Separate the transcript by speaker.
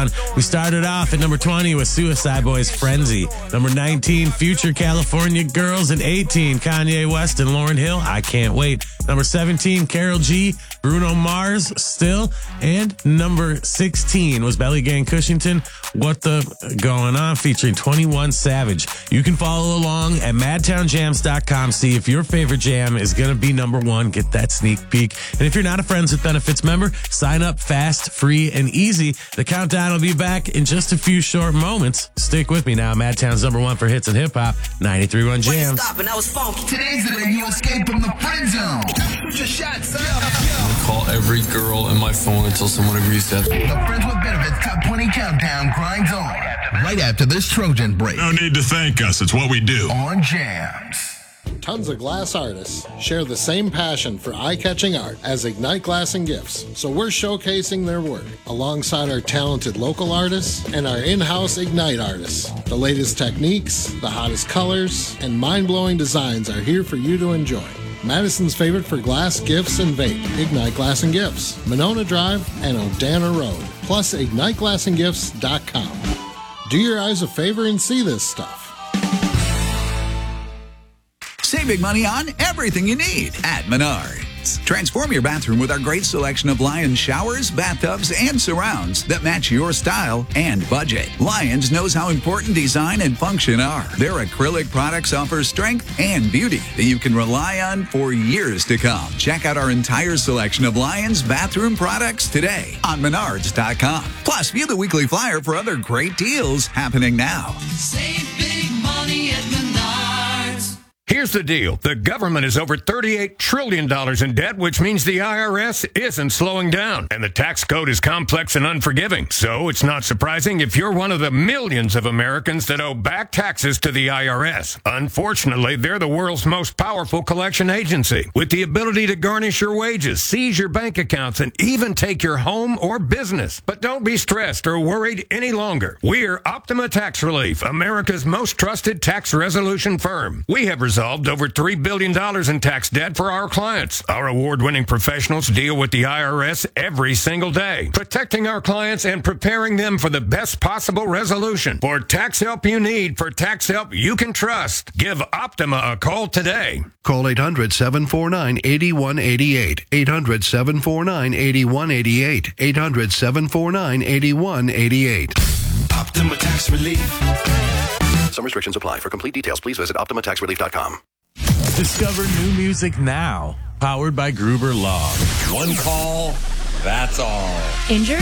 Speaker 1: We started off at number 20 with Suicide Boys' Frenzy. Number 19, Future California Girls. And 18, Kanye West and Lauryn Hill, I Can't Wait. Number 17, Karol G, Bruno Mars, Still. And number 16 was Belly Gang Cushington, What the Going On, featuring 21 Savage. You can follow along at madtownjams.com. See if your favorite jam is going to be number one. Get that sneak peek. And if you're not a Friends with Benefits member, sign up fast, free, and easy. The countdown will be back in just a few short moments. Stick with me now. Madtown's number one for hits and hip hop, 93.1 Jams.
Speaker 2: Today's the day you escape from the friend zone. Shoot your shot, son.
Speaker 3: I call every girl in my phone until someone agrees to it.
Speaker 2: The Friends with Benefits Top 20 Countdown grinds on. Right after this Trojan break.
Speaker 4: No need to thank us. It's what we do.
Speaker 2: On Jams.
Speaker 5: Tons of glass artists share the same passion for eye-catching art as Ignite Glass and Gifts, so we're showcasing their work alongside our talented local artists and our in-house Ignite artists. The latest techniques, the hottest colors, and mind-blowing designs are here for you to enjoy. Madison's favorite for glass, gifts, and vape, Ignite Glass and Gifts, Monona Drive, and Odana Road, plus IgniteGlassandGifts.com. Do your eyes a favor and see this stuff.
Speaker 6: Save big money on everything you need at Menards. Transform your bathroom with our great selection of Lions showers, bathtubs, and surrounds that match your style and budget. Lions knows how important design and function are. Their acrylic products offer strength and beauty that you can rely on for years to come. Check out our entire selection of Lions bathroom products today on Menards.com. Plus, view the weekly flyer for other great deals happening now.
Speaker 7: Save big money at Menards.
Speaker 8: Here's the deal. The government is over $38 trillion in debt, which means the IRS isn't slowing down. And the tax code is complex and unforgiving. So it's not surprising if you're one of the millions of Americans that owe back taxes to the IRS. Unfortunately, they're the world's most powerful collection agency, with the ability to garnish your wages, seize your bank accounts, and even take your home or business. But don't be stressed or worried any longer. We're Optima Tax Relief, America's most trusted tax resolution firm. We have resolved over $3 billion in tax debt for our clients. Our award-winning professionals deal with the IRS every single day, protecting our clients and preparing them for the best possible resolution. For tax help you need, for tax help you can trust, give Optima a call today.
Speaker 9: Call 800-749-8188. 800-749-8188. 800-749-8188.
Speaker 10: Optima Tax Relief. Some restrictions apply. For complete details, please visit OptimaTaxRelief.com.
Speaker 1: Discover new music now. Powered by Gruber Law.
Speaker 11: One call, that's all.
Speaker 12: Injured?